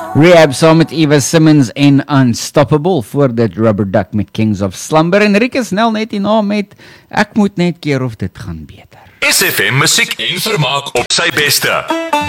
Rehab saam met Eva Simmons en Unstoppable voor dit Rubber Duck met Kings of Slumber en Rieke snel net hierna met Ek moet net keer of dit gaan beter. SFM musiek en vermaak op sy beste.